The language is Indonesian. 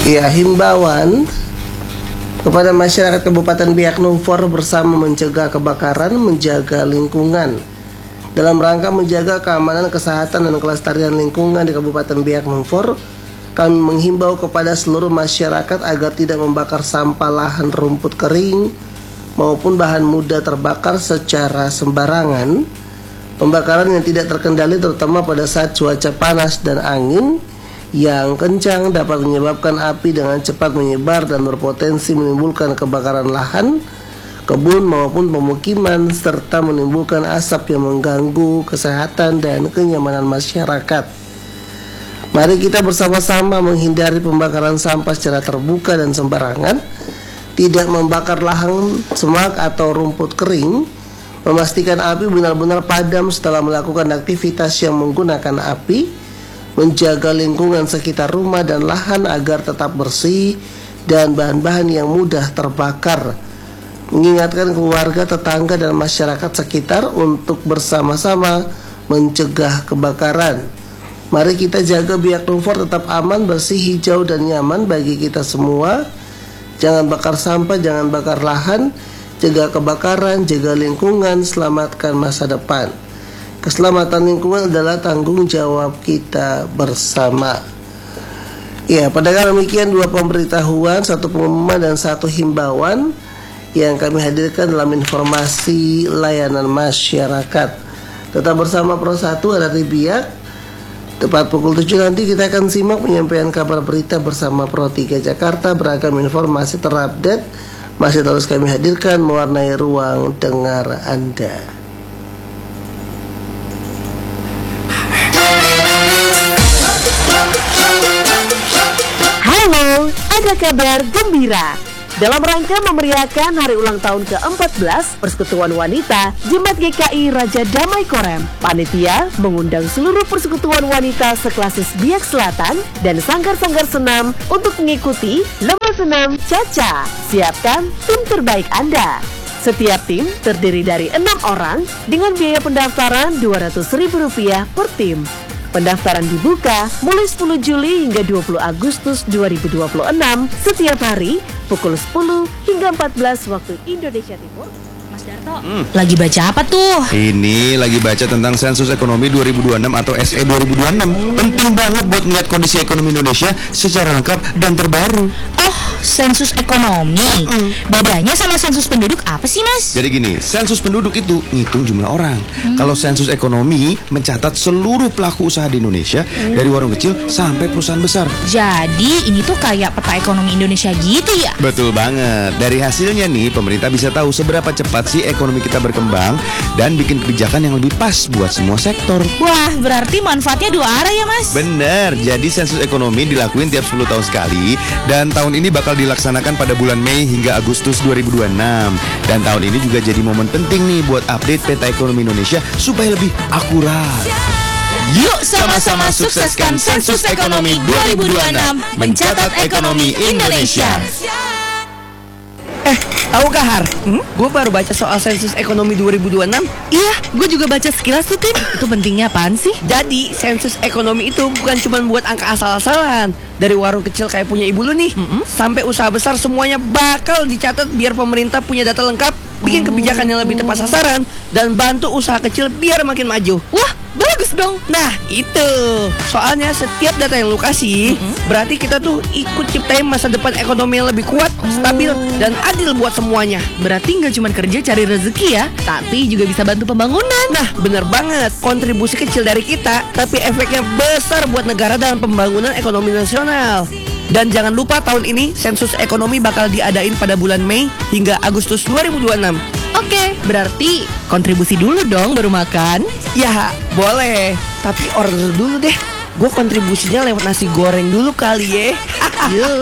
Ya, himbauan kepada masyarakat Kabupaten Biak Numfor bersama mencegah kebakaran, menjaga lingkungan. Dalam rangka menjaga keamanan, kesehatan, dan kelestarian lingkungan di Kabupaten Biak Numfor, kami menghimbau kepada seluruh masyarakat agar tidak membakar sampah lahan rumput kering maupun bahan mudah terbakar secara sembarangan. Pembakaran yang tidak terkendali terutama pada saat cuaca panas dan angin yang kencang dapat menyebabkan api dengan cepat menyebar dan berpotensi menimbulkan kebakaran lahan, kebun maupun pemukiman serta menimbulkan asap yang mengganggu kesehatan dan kenyamanan masyarakat. Mari kita bersama-sama menghindari pembakaran sampah secara terbuka dan sembarangan, tidak membakar lahan, semak atau rumput kering, memastikan api benar-benar padam setelah melakukan aktivitas yang menggunakan api, menjaga lingkungan sekitar rumah dan lahan agar tetap bersih dan bahan-bahan yang mudah terbakar. Mengingatkan keluarga, tetangga, dan masyarakat sekitar untuk bersama-sama mencegah kebakaran. Mari kita jaga Biak Numfor tetap aman, bersih, hijau, dan nyaman bagi kita semua. Jangan bakar sampah, jangan bakar lahan, jaga kebakaran, jaga lingkungan, selamatkan masa depan. Keselamatan lingkungan adalah tanggung jawab kita bersama. Ya, pada demikian dua pemberitahuan, satu pengumuman dan satu himbauan yang kami hadirkan dalam informasi layanan masyarakat. Tetap bersama Pro 1 ada di Biak. Tepat pukul 7 nanti kita akan simak penyampaian kabar berita bersama Pro 3 Jakarta. Beragam informasi terupdate masih terus kami hadirkan mewarnai ruang dengar Anda. Halo, ada kabar gembira. Dalam rangka memeriahkan hari ulang tahun ke-14 Persekutuan Wanita Jemaat GKI Raja Damai Korem, panitia mengundang seluruh persekutuan wanita seklasis Biak Selatan dan sanggar-sanggar senam untuk mengikuti lomba senam Caca. Siapkan tim terbaik Anda. Setiap tim terdiri dari 6 orang dengan biaya pendaftaran Rp200.000 per tim. Pendaftaran dibuka mulai 10 Juli hingga 20 Agustus 2026 setiap hari pukul 10 hingga 14 waktu Indonesia Timur. Mas Darto, lagi baca apa tuh? Ini lagi baca tentang sensus ekonomi 2026 atau SE 2026. Penting banget buat melihat kondisi ekonomi Indonesia secara lengkap dan terbaru. Oh, sensus ekonomi. Bedanya sama sensus penduduk apa sih, Mas? Jadi gini, sensus penduduk itu ngitung jumlah orang. Kalau sensus ekonomi mencatat seluruh pelaku usaha di Indonesia, dari warung kecil sampai perusahaan besar. Jadi ini tuh kayak peta ekonomi Indonesia gitu ya? Betul banget. Dari hasilnya nih, pemerintah bisa tahu seberapa cepat sih ekonomi kita berkembang dan bikin kebijakan yang lebih pas buat semua sektor. Wah, berarti manfaatnya dua arah ya, Mas? Bener, jadi sensus ekonomi dilakuin tiap 10 tahun sekali dan tahun ini bakal dilaksanakan pada bulan Mei hingga Agustus 2026. Dan tahun ini juga jadi momen penting nih buat update peta ekonomi Indonesia supaya lebih akurat. Yuk sama-sama sukseskan sensus ekonomi 2026, mencatat ekonomi Indonesia. Tahu gak Har? Gue baru baca soal sensus ekonomi 2026. Iya, gue juga baca sekilas tuh Tim. Itu pentingnya apaan sih? Jadi sensus ekonomi itu bukan cuma buat angka asal-asalan. Dari warung kecil kayak punya ibu lu nih, sampai usaha besar semuanya bakal dicatat biar pemerintah punya data lengkap, bikin kebijakan yang lebih tepat sasaran, dan bantu usaha kecil biar makin maju. Wah, bagus dong. Nah itu, soalnya setiap data yang lu kasih, berarti kita tuh ikut ciptain masa depan ekonomi yang lebih kuat, stabil, dan adil buat semuanya. Berarti nggak cuma kerja cari rezeki ya, tapi juga bisa bantu pembangunan. Nah bener banget, kontribusi kecil dari kita, tapi efeknya besar buat negara dalam pembangunan ekonomi nasional. Dan jangan lupa tahun ini sensus ekonomi bakal diadain pada bulan Mei hingga Agustus 2026. Oke, berarti kontribusi dulu dong baru makan. Ya boleh, tapi order dulu deh. Gue kontribusinya lewat nasi goreng dulu kali ya.